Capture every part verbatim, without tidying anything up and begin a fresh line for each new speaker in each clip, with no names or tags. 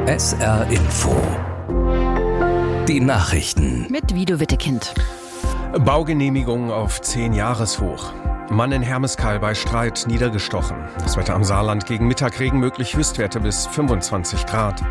S R Info. Die Nachrichten.
Mit Vido Wittekind.
Baugenehmigung auf zehn Jahreshoch. Mann in Hermeskeil bei Streit niedergestochen. Das Wetter am Saarland gegen Mittag Regen, möglich Höchstwerte bis fünfundzwanzig Grad.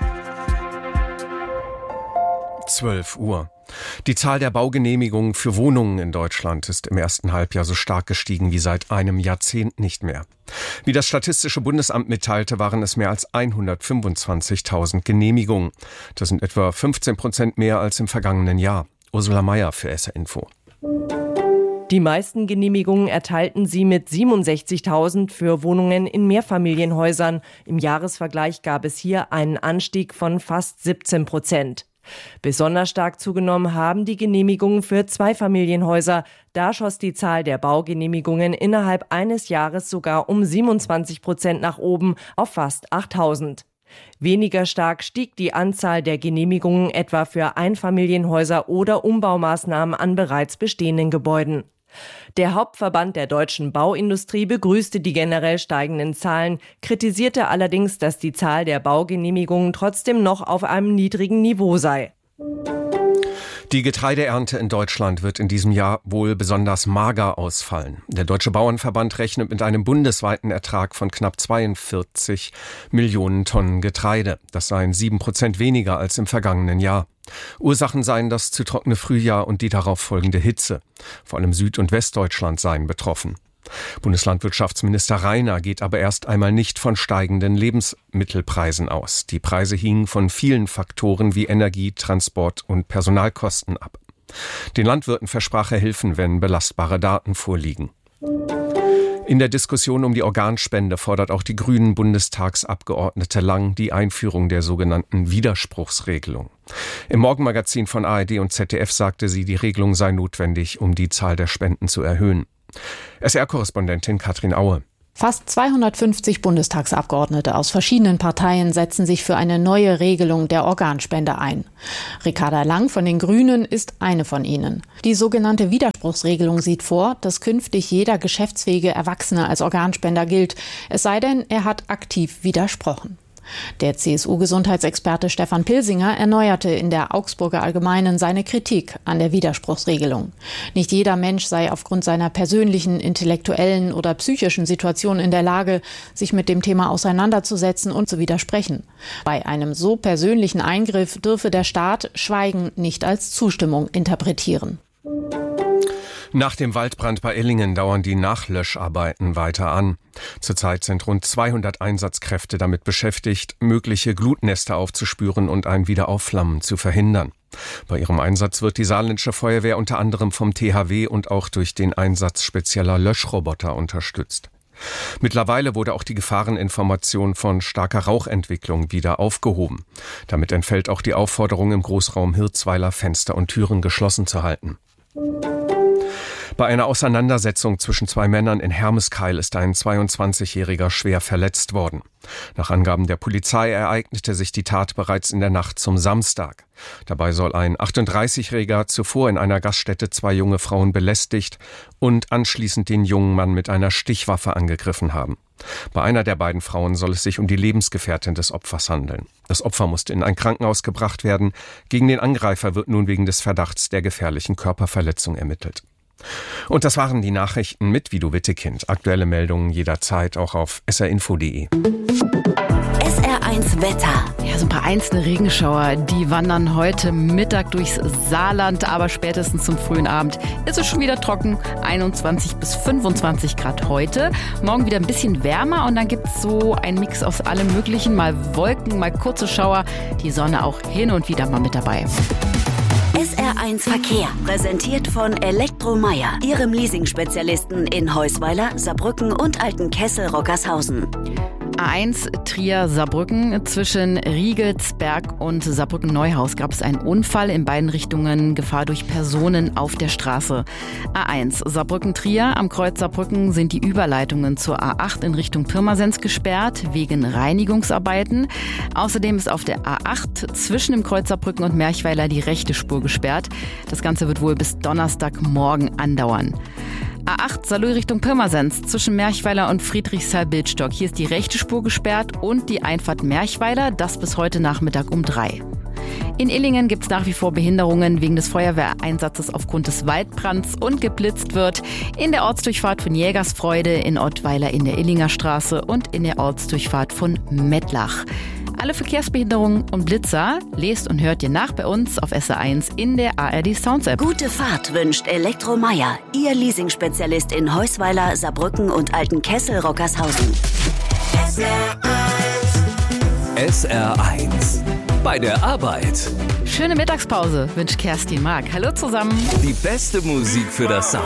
zwölf Uhr. Die Zahl der Baugenehmigungen für Wohnungen in Deutschland ist im ersten Halbjahr so stark gestiegen wie seit einem Jahrzehnt nicht mehr. Wie das Statistische Bundesamt mitteilte, waren es mehr als hundertfünfundzwanzigtausend Genehmigungen. Das sind etwa fünfzehn Prozent mehr als im vergangenen Jahr. Ursula Meier für S R Info.
Die meisten Genehmigungen erteilten sie mit siebenundsechzigtausend für Wohnungen in Mehrfamilienhäusern. Im Jahresvergleich gab es hier einen Anstieg von fast siebzehn Prozent. Besonders stark zugenommen haben die Genehmigungen für Zweifamilienhäuser. Da schoss die Zahl der Baugenehmigungen innerhalb eines Jahres sogar um siebenundzwanzig Prozent nach oben auf fast achttausend. Weniger stark stieg die Anzahl der Genehmigungen etwa für Einfamilienhäuser oder Umbaumaßnahmen an bereits bestehenden Gebäuden. Der Hauptverband der deutschen Bauindustrie begrüßte die generell steigenden Zahlen, kritisierte allerdings, dass die Zahl der Baugenehmigungen trotzdem noch auf einem niedrigen Niveau sei.
Die Getreideernte in Deutschland wird in diesem Jahr wohl besonders mager ausfallen. Der Deutsche Bauernverband rechnet mit einem bundesweiten Ertrag von knapp zweiundvierzig Millionen Tonnen Getreide. Das seien sieben Prozent weniger als im vergangenen Jahr. Ursachen seien das zu trockene Frühjahr und die darauf folgende Hitze. Vor allem Süd- und Westdeutschland seien betroffen. Bundeslandwirtschaftsminister Rainer geht aber erst einmal nicht von steigenden Lebensmittelpreisen aus. Die Preise hingen von vielen Faktoren wie Energie, Transport und Personalkosten ab. Den Landwirten versprach er Hilfen, wenn belastbare Daten vorliegen. In der Diskussion um die Organspende fordert auch die Grünen-Bundestagsabgeordnete Lang die Einführung der sogenannten Widerspruchsregelung. Im Morgenmagazin von A R D und Z D F sagte sie, die Regelung sei notwendig, um die Zahl der Spenden zu erhöhen. S R-Korrespondentin Katrin Aue.
Fast zweihundertfünfzig Bundestagsabgeordnete aus verschiedenen Parteien setzen sich für eine neue Regelung der Organspende ein. Ricarda Lang von den Grünen ist eine von ihnen. Die sogenannte Widerspruchsregelung sieht vor, dass künftig jeder geschäftsfähige Erwachsene als Organspender gilt, es sei denn, er hat aktiv widersprochen. Der C S U-Gesundheitsexperte Stefan Pilsinger erneuerte in der Augsburger Allgemeinen seine Kritik an der Widerspruchsregelung. Nicht jeder Mensch sei aufgrund seiner persönlichen, intellektuellen oder psychischen Situation in der Lage, sich mit dem Thema auseinanderzusetzen und zu widersprechen. Bei einem so persönlichen Eingriff dürfe der Staat Schweigen nicht als Zustimmung interpretieren.
Nach dem Waldbrand bei Illingen dauern die Nachlöscharbeiten weiter an. Zurzeit sind rund zweihundert Einsatzkräfte damit beschäftigt, mögliche Glutnester aufzuspüren und ein Wiederaufflammen zu verhindern. Bei ihrem Einsatz wird die saarländische Feuerwehr unter anderem vom T H W und auch durch den Einsatz spezieller Löschroboter unterstützt. Mittlerweile wurde auch die Gefahreninformation von starker Rauchentwicklung wieder aufgehoben. Damit entfällt auch die Aufforderung, im Großraum Hirzweiler Fenster und Türen geschlossen zu halten. Bei einer Auseinandersetzung zwischen zwei Männern in Hermeskeil ist ein zweiundzwanzigjähriger schwer verletzt worden. Nach Angaben der Polizei ereignete sich die Tat bereits in der Nacht zum Samstag. Dabei soll ein achtunddreißigjähriger zuvor in einer Gaststätte zwei junge Frauen belästigt und anschließend den jungen Mann mit einer Stichwaffe angegriffen haben. Bei einer der beiden Frauen soll es sich um die Lebensgefährtin des Opfers handeln. Das Opfer musste in ein Krankenhaus gebracht werden. Gegen den Angreifer wird nun wegen des Verdachts der gefährlichen Körperverletzung ermittelt. Und das waren die Nachrichten mit Vido Wittekind. Aktuelle Meldungen jederzeit auch auf s r info punkt d e.
S R eins Wetter. Ja, so ein paar einzelne Regenschauer, die wandern heute Mittag durchs Saarland, aber spätestens zum frühen Abend ist es schon wieder trocken. einundzwanzig bis fünfundzwanzig Grad heute. Morgen wieder ein bisschen wärmer und dann gibt es so einen Mix aus allem Möglichen. Mal Wolken, mal kurze Schauer. Die Sonne auch hin und wieder mal mit dabei.
S R eins Verkehr, präsentiert von Elektromeier, Ihrem Leasing-Spezialisten in Heusweiler, Saarbrücken und Altenkessel-Rockershausen.
A eins Trier-Saarbrücken. Zwischen Riegelsberg und Saarbrücken-Neuhaus gab es einen Unfall. In beiden Richtungen Gefahr durch Personen auf der Straße. A eins Saarbrücken-Trier. Am Kreuz Saarbrücken sind die Überleitungen zur A acht in Richtung Pirmasens gesperrt, wegen Reinigungsarbeiten. Außerdem ist auf der A acht zwischen dem Kreuz Saarbrücken und Merchweiler die rechte Spur gesperrt. Das Ganze wird wohl bis Donnerstagmorgen andauern. A acht Saarlouis Richtung Pirmasens zwischen Merchweiler und Friedrichsthal-Bildstock. Hier ist die rechte Spur gesperrt und die Einfahrt Merchweiler, das bis heute Nachmittag um drei. In Illingen gibt es nach wie vor Behinderungen wegen des Feuerwehreinsatzes aufgrund des Waldbrands und geblitzt wird in der Ortsdurchfahrt von Jägersfreude, in Ottweiler in der Illinger Straße und in der Ortsdurchfahrt von Mettlach. Alle Verkehrsbehinderungen und Blitzer lest und hört ihr nach bei uns auf S R eins in der A R D Sounds App.
Gute Fahrt wünscht Elektromeier, Ihr Leasingspezialist in Heusweiler, Saarbrücken und Altenkessel-Rockershausen.
S R eins. S R eins. Bei der Arbeit.
Schöne Mittagspause wünscht Kerstin Mark. Hallo zusammen.
Die beste Musik für das